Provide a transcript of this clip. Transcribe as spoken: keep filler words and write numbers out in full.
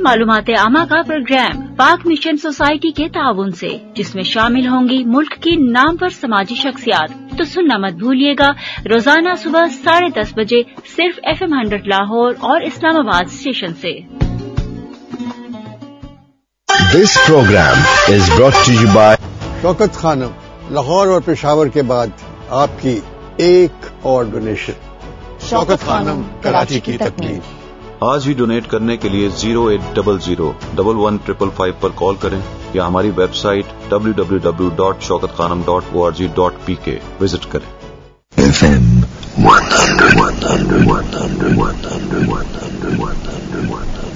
मालूमात आमा का प्रोग्राम पाक मिशन सोसाइटी के ताउन से, जिसमें शामिल होंगी मुल्क की नामवर समाजी शख्सियात। तो सुनना मत भूलिएगा रोजाना सुबह साढ़े दस बजे सिर्फ एफ एम हंड्रेड लाहौर और इस्लामाबाद स्टेशन से। This programme is brought to you bye Shaukat Khanam, Lahore और पेशावर के बाद आपकी एक और डोनेशन। शौकत खानम, कराची की तकमील। आज ही डोनेट करने के लिए zero eight double zero double one triple five पर कॉल करें या हमारी website W W W dot Shaukat Khanam dot O R G dot P के विजिट करें। F M one hundred one hundred one hundred one hundred one hundred one hundred one hundred